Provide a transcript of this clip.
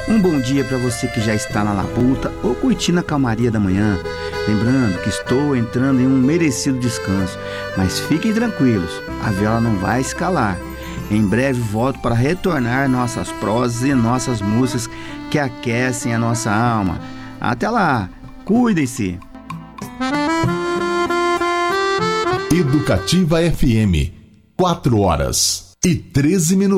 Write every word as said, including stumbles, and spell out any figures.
Um bom dia para você que já está na labuta ou curtindo a calmaria da manhã. Lembrando que estou entrando em um merecido descanso, mas fiquem tranquilos, a viola não vai se calar. Em breve volto para retornar nossas prosas e nossas músicas que aquecem a nossa alma. Até lá, cuidem-se! Educativa F M, quatro horas e treze minutos.